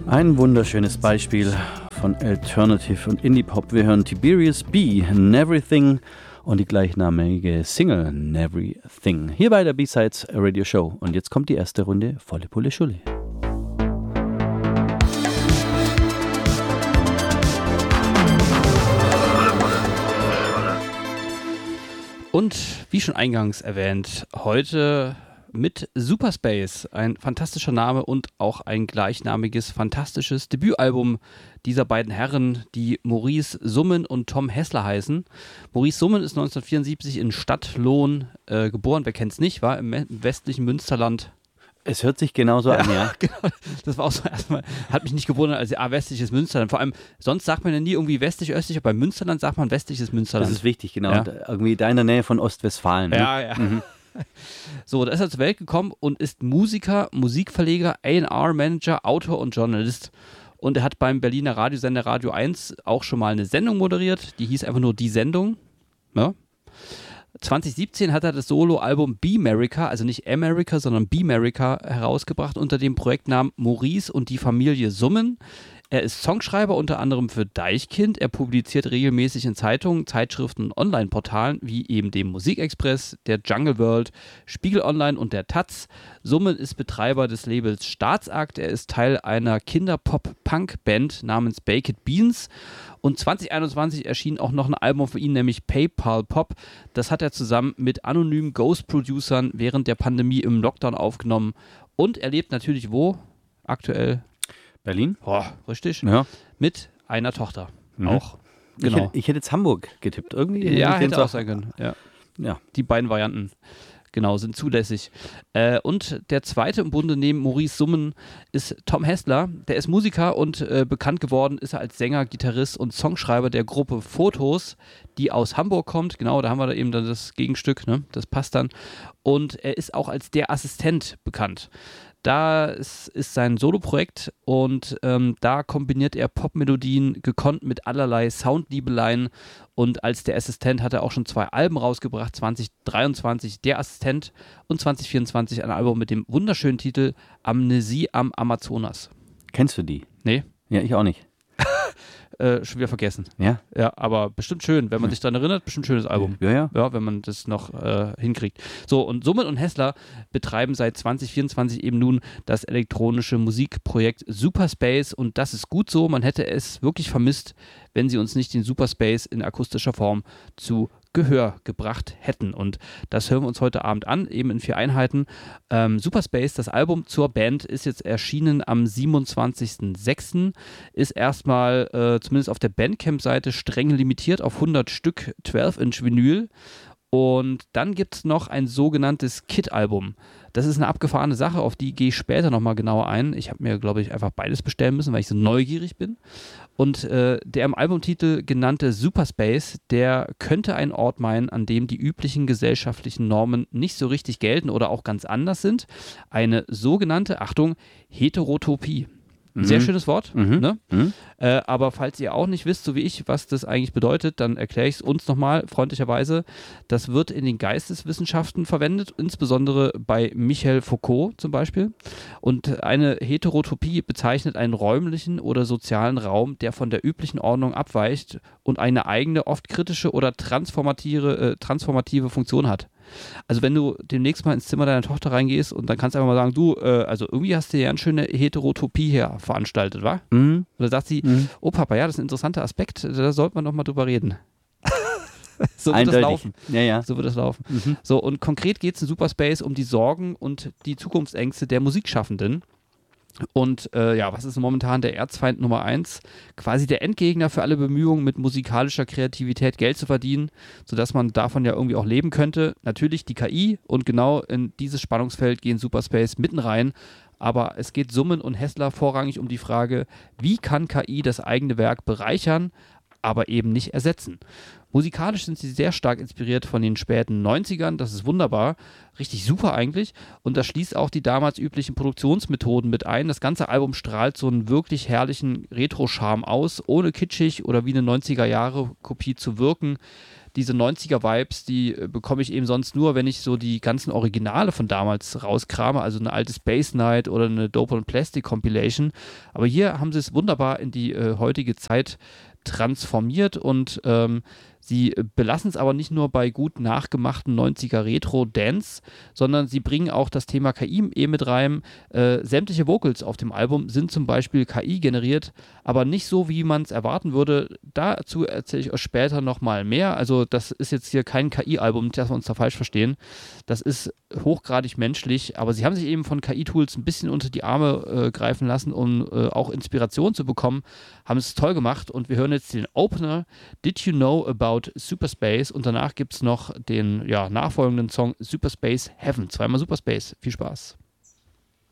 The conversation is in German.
Ein wunderschönes Beispiel von Alternative und Indie-Pop. Wir hören Tiberius B, Neverything und die gleichnamige Single Neverything. Hier bei der B-Sides Radio Show. Und jetzt kommt die erste Runde Volle Pulle Schulle. Und wie schon eingangs erwähnt, heute mit Superspace, ein fantastischer Name und auch ein gleichnamiges, fantastisches Debütalbum dieser beiden Herren, die Maurice Summen und Tom Hessler heißen. Maurice Summen ist 1974 in Stadtlohn geboren, wer kennt es nicht, war im westlichen Münsterland. Es hört sich genauso an, ja. Genau, das war auch so erstmal, hat mich nicht gewundert, als westliches Münsterland. Vor allem, sonst sagt man ja nie irgendwie westlich-östlich, aber bei Münsterland sagt man westliches Münsterland. Das ist wichtig, genau. Ja. Und irgendwie da in der Nähe von Ostwestfalen. Ne? Ja. Mhm. So, da ist er zur Welt gekommen und ist Musiker, Musikverleger, A&R-Manager, Autor und Journalist. Und er hat beim Berliner Radiosender Radio 1 auch schon mal eine Sendung moderiert, die hieß einfach nur Die Sendung. Ja. 2017 hat er das Soloalbum B-Merica, also nicht America, sondern B-Merica herausgebracht unter dem Projektnamen Maurice und die Familie Summen. Er ist Songschreiber unter anderem für Deichkind. Er publiziert regelmäßig in Zeitungen, Zeitschriften und Online-Portalen wie eben dem Musikexpress, der Jungle World, Spiegel Online und der Taz. Summen ist Betreiber des Labels Staatsakt. Er ist Teil einer Kinder-Pop-Punk-Band namens Baked Beans. Und 2021 erschien auch noch ein Album für ihn, nämlich PayPal Pop. Das hat er zusammen mit anonymen Ghost-Producern während der Pandemie im Lockdown aufgenommen. Und er lebt natürlich wo? Aktuell? Berlin? Richtig. Ja. Mit einer Tochter. Auch. Genau. Ich hätte jetzt Hamburg getippt. Irgendwie. Ja, hätte auch sein können. Ja. Die beiden Varianten. Genau, sind zulässig. Und der zweite im Bunde neben Maurice Summen ist Tom Hessler. Der ist Musiker und bekannt geworden ist er als Sänger, Gitarrist und Songschreiber der Gruppe Fotos, die aus Hamburg kommt. Genau, da haben wir da eben dann das Gegenstück, ne? Das passt dann. Und er ist auch als der Assistent bekannt. Da ist sein Soloprojekt und da kombiniert er Popmelodien gekonnt mit allerlei Soundliebeleien und als der Assistent hat er auch schon 2 Alben rausgebracht, 2023 Der Assistent und 2024 ein Album mit dem wunderschönen Titel Amnesie am Amazonas. Kennst du die? Nee. Ja, ich auch nicht. Schon wieder vergessen. Ja? Ja, aber bestimmt schön, wenn man sich daran erinnert, bestimmt schönes Album. Ja. Ja, wenn man das noch hinkriegt. So, und Summen und Hessler betreiben seit 2024 eben nun das elektronische Musikprojekt Superspace und das ist gut so. Man hätte es wirklich vermisst, wenn sie uns nicht den Superspace in akustischer Form zu Gehör gebracht hätten. Und das hören wir uns heute Abend an, eben in 4 Einheiten. Superspace, das Album zur Band, ist jetzt erschienen am 27.06. Ist erstmal, zumindest auf der Bandcamp-Seite, streng limitiert auf 100 Stück 12-Inch Vinyl. Und dann gibt es noch ein sogenanntes Kit-Album. Das ist eine abgefahrene Sache, auf die gehe ich später nochmal genauer ein. Ich habe mir, glaube ich, einfach beides bestellen müssen, weil ich so neugierig bin. Und der im Albumtitel genannte Superspace, der könnte ein Ort meinen, an dem die üblichen gesellschaftlichen Normen nicht so richtig gelten oder auch ganz anders sind. Eine sogenannte, Achtung, Heterotopie. Sehr schönes Wort, ne? Aber falls ihr auch nicht wisst, so wie ich, was das eigentlich bedeutet, dann erkläre ich es uns nochmal freundlicherweise. Das wird in den Geisteswissenschaften verwendet, insbesondere bei Michel Foucault zum Beispiel. Und eine Heterotopie bezeichnet einen räumlichen oder sozialen Raum, der von der üblichen Ordnung abweicht und eine eigene, oft kritische oder transformative Funktion hat. Also wenn du demnächst mal ins Zimmer deiner Tochter reingehst und dann kannst du einfach mal sagen, du, also irgendwie hast du ja eine schöne Heterotopie hier veranstaltet, wa? Und dann sagt sie, oh Papa, ja, das ist ein interessanter Aspekt, da sollte man noch mal drüber reden. So wird das laufen. Ja. So wird das laufen. So, und konkret geht es in Superspace um die Sorgen und die Zukunftsängste der Musikschaffenden. Und was ist momentan der Erzfeind Nummer 1? Quasi der Endgegner für alle Bemühungen, mit musikalischer Kreativität Geld zu verdienen, sodass man davon ja irgendwie auch leben könnte. Natürlich die KI und genau in dieses Spannungsfeld gehen Superspace mitten rein. Aber es geht Summen und Hessler vorrangig um die Frage, wie kann KI das eigene Werk bereichern, aber eben nicht ersetzen. Musikalisch sind sie sehr stark inspiriert von den späten 90ern, das ist wunderbar, richtig super eigentlich und das schließt auch die damals üblichen Produktionsmethoden mit ein. Das ganze Album strahlt so einen wirklich herrlichen Retro-Charme aus, ohne kitschig oder wie eine 90er-Jahre-Kopie zu wirken. diese 90er-Vibes, die bekomme ich eben sonst nur, wenn ich so die ganzen Originale von damals rauskrame, also eine alte Space Night oder eine Dope and Plastic Compilation. Aber hier haben sie es wunderbar in die heutige Zeit transformiert und sie belassen es aber nicht nur bei gut nachgemachten 90er Retro-Dance, sondern sie bringen auch das Thema KI mit rein. Sämtliche Vocals auf dem Album sind zum Beispiel KI generiert, aber nicht so, wie man es erwarten würde. Dazu erzähle ich euch später nochmal mehr. Also das ist jetzt hier kein KI-Album, dass wir uns da falsch verstehen. Das ist hochgradig menschlich, aber sie haben sich eben von KI-Tools ein bisschen unter die Arme greifen lassen, um auch Inspiration zu bekommen. Haben es toll gemacht und wir hören jetzt den Opener Did You Know About Superspace und danach gibt es noch den nachfolgenden Song Superspace Heaven. Zweimal Superspace. Viel Spaß.